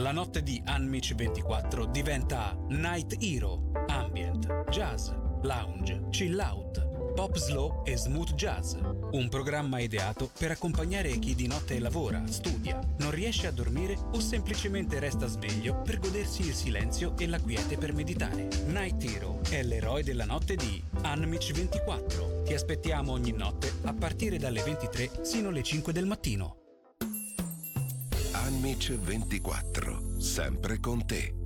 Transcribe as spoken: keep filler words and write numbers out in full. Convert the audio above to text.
La notte di Unmich ventiquattro diventa Night Hero, ambient, jazz, lounge, chill out, pop slow e smooth jazz. Un programma ideato per accompagnare chi di notte lavora, studia, non riesce a dormire o semplicemente resta sveglio per godersi il silenzio e la quiete per meditare. Night Hero è l'eroe della notte di Unmich ventiquattro. Ti aspettiamo ogni notte a partire dalle ventitré sino alle cinque del mattino. Unmich ventiquattro, sempre con te.